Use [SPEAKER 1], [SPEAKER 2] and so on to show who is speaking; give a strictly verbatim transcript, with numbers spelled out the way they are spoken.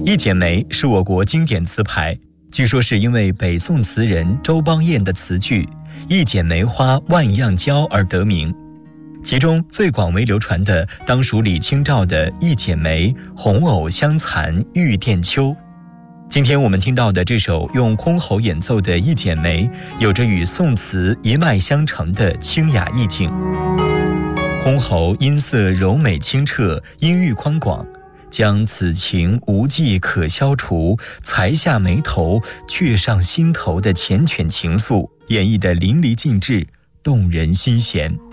[SPEAKER 1] 《一剪梅》是我国经典词牌，据说是因为北宋词人周邦彦的词句“一剪梅花万样娇”而得名。其中最广为流传的当属李清照的《一剪梅》“红藕香残玉簟秋”。今天我们听到的这首用箜篌演奏的《一剪梅》，有着与宋词一脉相承的清雅意境。箜篌音色柔美清澈，音域宽广，将此情无计可消除，才下眉头却上心头的缱绻情愫演绎得淋漓尽致，动人心弦。